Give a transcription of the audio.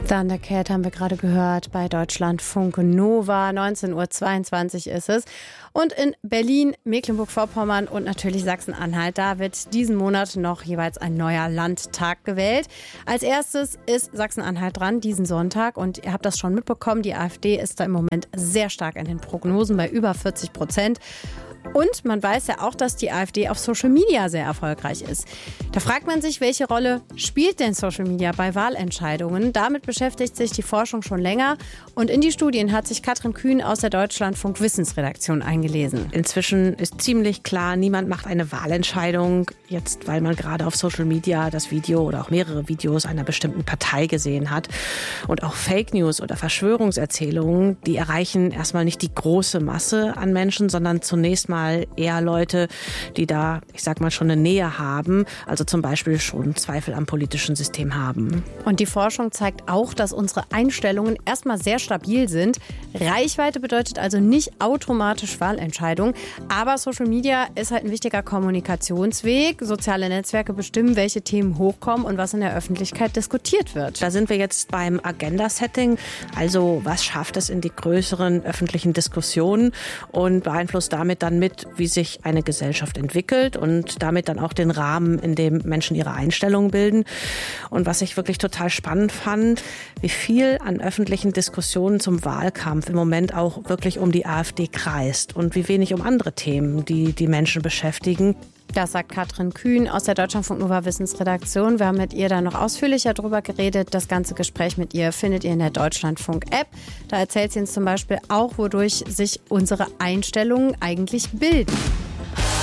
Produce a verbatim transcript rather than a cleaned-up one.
Thundercat haben wir gerade gehört bei Deutschlandfunk Nova. neunzehn Uhr zweiundzwanzig ist es. Und in Berlin, Mecklenburg-Vorpommern und natürlich Sachsen-Anhalt, da wird diesen Monat noch jeweils ein neuer Landtag gewählt. Als erstes ist Sachsen-Anhalt dran, diesen Sonntag. Und ihr habt das schon mitbekommen, die AfD ist da im Moment sehr stark in den Prognosen bei über vierzig Prozent. Und man weiß ja auch, dass die AfD auf Social Media sehr erfolgreich ist. Da fragt man sich, welche Rolle spielt denn Social Media bei Wahlentscheidungen? Damit beschäftigt sich die Forschung schon länger. Und in die Studien hat sich Katrin Kühn aus der Deutschlandfunk Wissensredaktion eingelesen. Inzwischen ist ziemlich klar, niemand macht eine Wahlentscheidung, jetzt weil man gerade auf Social Media das Video oder auch mehrere Videos einer bestimmten Partei gesehen hat. Und auch Fake News oder Verschwörungserzählungen, die erreichen erstmal nicht die große Masse an Menschen, sondern zunächst mal eher Leute, die da, ich sag mal, schon eine Nähe haben, also zum Beispiel schon Zweifel am politischen System haben. Und die Forschung zeigt auch, dass unsere Einstellungen erstmal sehr stabil sind. Reichweite bedeutet also nicht automatisch Wahlentscheidung, aber Social Media ist halt ein wichtiger Kommunikationsweg. Soziale Netzwerke bestimmen, welche Themen hochkommen und was in der Öffentlichkeit diskutiert wird. Da sind wir jetzt beim Agenda-Setting, also was schafft es in die größeren öffentlichen Diskussionen und beeinflusst damit dann mit, wie sich eine Gesellschaft entwickelt und damit dann auch den Rahmen, in dem Menschen ihre Einstellungen bilden. Und was ich wirklich total spannend fand, wie viel an öffentlichen Diskussionen zum Wahlkampf im Moment auch wirklich um die AfD kreist und wie wenig um andere Themen, die die Menschen beschäftigen. Das sagt Katrin Kühn aus der Deutschlandfunk Nova Wissensredaktion. Wir haben mit ihr da noch ausführlicher drüber geredet. Das ganze Gespräch mit ihr findet ihr in der Deutschlandfunk-App. Da erzählt sie uns zum Beispiel auch, wodurch sich unsere Einstellungen eigentlich bilden.